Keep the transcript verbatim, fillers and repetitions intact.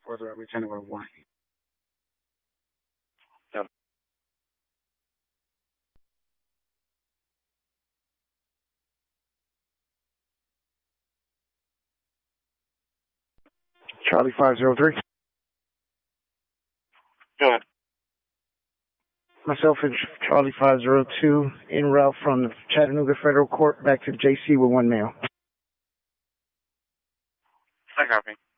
for the Lieutenant with a warrant. Yep. Charlie five zero three. Go ahead. Myself and Charlie five zero two en route from the Chattanooga Federal Court back to J C with one mail. I copy.